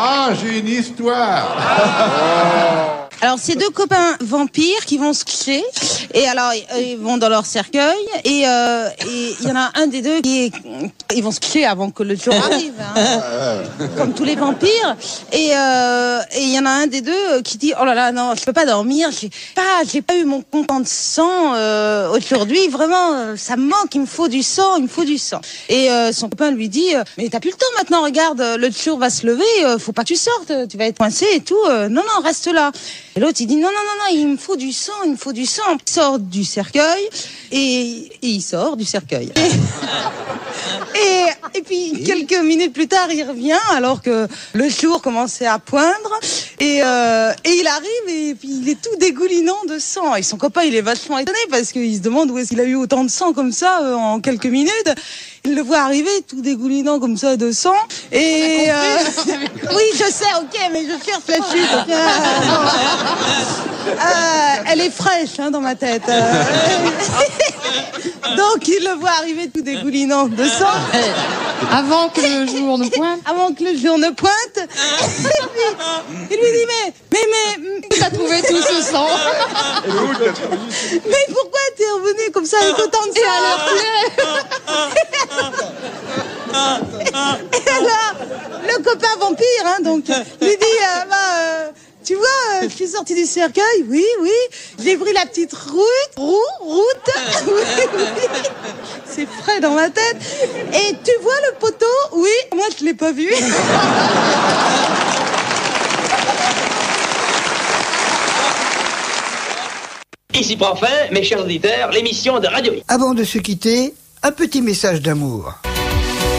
Ah, j'ai une histoire. Alors, c'est deux copains vampires qui vont se coucher. Et alors, ils vont dans leur cercueil. Et il y en a un des deux ils vont se coucher avant que le jour arrive. Hein, comme tous les vampires. Et il y en a un des deux qui dit, oh là là, non, je peux pas dormir. J'ai pas eu mon comptant de sang aujourd'hui. Vraiment, ça me manque. Il me faut du sang. Et son copain lui dit, mais t'as plus le temps maintenant. Regarde, le jour va se lever. Faut pas que tu sortes. Tu vas être coincé et tout. Non, reste là. Et l'autre, il dit, non, il me faut du sang. Il sort du cercueil et il sort du cercueil. Et puis, quelques minutes plus tard, il revient alors que le jour commençait à poindre. Et il arrive et puis il est tout dégoulinant de sang. Et son copain, il est vachement étonné parce qu'il se demande où est-ce qu'il a eu autant de sang comme ça en quelques minutes. Il le voit arriver tout dégoulinant comme ça de sang. Et oui, je sais, ok, mais je cherche la chute. Elle est fraîche dans ma tête. Donc il le voit arriver tout dégoulinant de sang. Avant que le jour ne pointe. Il lui dit mais T'as trouvé tout ce sang. mais pourquoi t'es revenu comme ça avec autant de sang? Et alors, le copain vampire, donc, lui dit, tu vois, je suis sorti du cercueil, oui, j'ai pris la petite route, oui, c'est frais dans ma tête, et tu vois le poteau, oui, moi je l'ai pas vu. Ici prend fin, mes chers auditeurs, l'émission de Radio. Avant de se quitter, un petit message d'amour.